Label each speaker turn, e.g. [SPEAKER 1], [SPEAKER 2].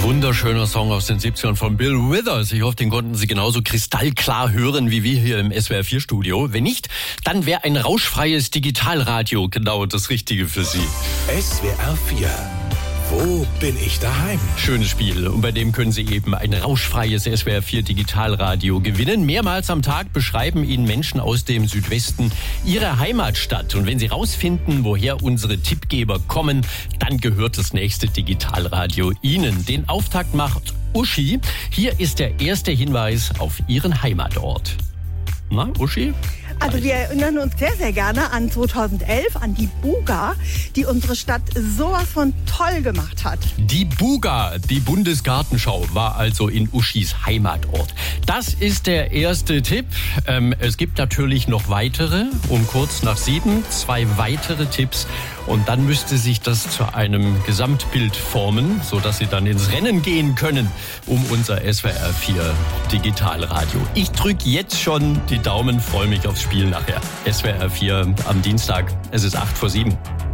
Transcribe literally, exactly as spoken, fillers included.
[SPEAKER 1] Wunderschöner Song aus den siebzigern von Bill Withers. Ich hoffe, den konnten Sie genauso kristallklar hören wie wir hier im S W R vier Studio. Wenn nicht, dann wäre ein rauschfreies Digitalradio genau das Richtige für Sie.
[SPEAKER 2] S W R vier. Wo bin ich daheim?
[SPEAKER 1] Schönes Spiel. Und bei dem können Sie eben ein rauschfreies S W R vier Digitalradio gewinnen. Mehrmals am Tag beschreiben Ihnen Menschen aus dem Südwesten ihre Heimatstadt. Und wenn Sie rausfinden, woher unsere Tippgeber kommen, dann gehört das nächste Digitalradio Ihnen. Den Auftakt macht Uschi. Hier ist der erste Hinweis auf Ihren Heimatort. Na, Uschi?
[SPEAKER 3] Also wir erinnern uns sehr, sehr gerne an zweitausendelf, an die Buga, die unsere Stadt sowas von toll gemacht hat.
[SPEAKER 1] Die Buga, die Bundesgartenschau, war also in Uschis Heimatort. Das ist der erste Tipp. Ähm, es gibt natürlich noch weitere, um kurz nach sieben, zwei weitere Tipps. Und dann müsste sich das zu einem Gesamtbild formen, sodass Sie dann ins Rennen gehen können um unser S W R vier Digitalradio. Ich drücke jetzt schon die Daumen, freue mich aufs Spiel nachher. S W R vier am Dienstag, es ist acht vor sieben.